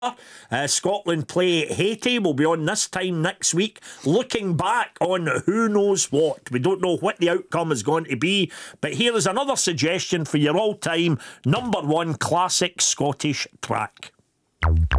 Scotland play Haiti. We'll be on this time next week, looking back on who knows what. We don't know what the outcome is going to be, but here is another suggestion for your all-time number one classic Scottish track.